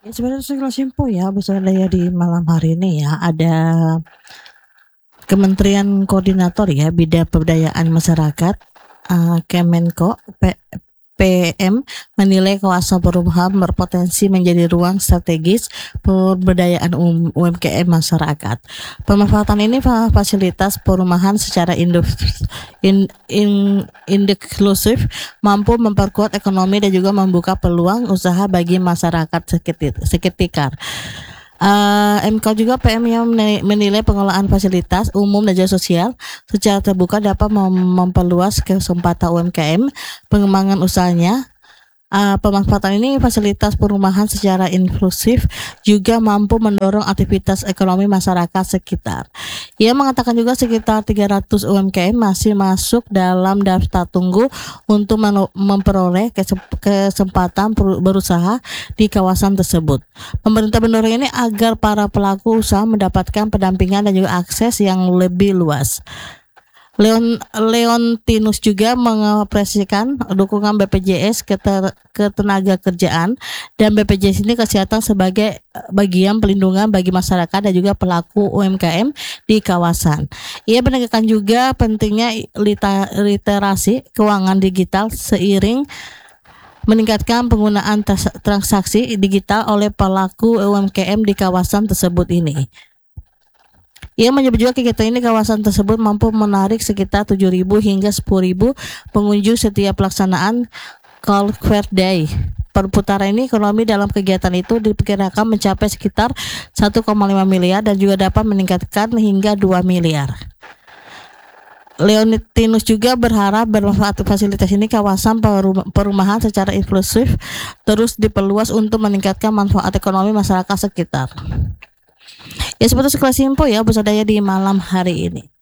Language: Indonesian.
Ya sebenarnya sekilas info ya, misalnya di malam hari ini ya, ada Kementerian Koordinator ya Bidang Pemberdayaan Masyarakat, Kemenko PM menilai kawasan perumahan berpotensi menjadi ruang strategis pemberdayaan UMKM masyarakat. Pemanfaatan ini fasilitas perumahan secara inklusif mampu memperkuat ekonomi dan juga membuka peluang usaha bagi masyarakat sekitar. MK juga PM yang menilai pengelolaan fasilitas umum dan jasa sosial secara terbuka dapat memperluas kesempatan UMKM pengembangan usahanya. Pemanfaatan ini fasilitas perumahan secara inklusif juga mampu mendorong aktivitas ekonomi masyarakat sekitar. Ia mengatakan juga sekitar 300 UMKM masih masuk dalam daftar tunggu untuk memperoleh kesempatan berusaha di kawasan tersebut. Pemerintah mendorong ini agar para pelaku usaha mendapatkan pendampingan dan juga akses yang lebih luas. Leontinus juga mengapresiasikan dukungan BPJS ketenaga kerjaan dan BPJS ini kesehatan sebagai bagian pelindungan bagi masyarakat dan juga pelaku UMKM di kawasan. Ia menekankan juga pentingnya literasi keuangan digital seiring meningkatkan penggunaan transaksi digital oleh pelaku UMKM di kawasan tersebut ini. Ia menyebut juga kegiatan ini kawasan tersebut mampu menarik sekitar 7.000 hingga 10.000 pengunjung setiap pelaksanaan Call Fair Day. Perputaran ini ekonomi dalam kegiatan itu diperkirakan mencapai sekitar 1,5 miliar dan juga dapat meningkatkan hingga 2 miliar. Leontinus juga berharap bermanfaat fasilitas ini kawasan perumahan secara inklusif terus diperluas untuk meningkatkan manfaat ekonomi masyarakat sekitar. Ya seperti sekelas info ya, bersadaya di malam hari ini.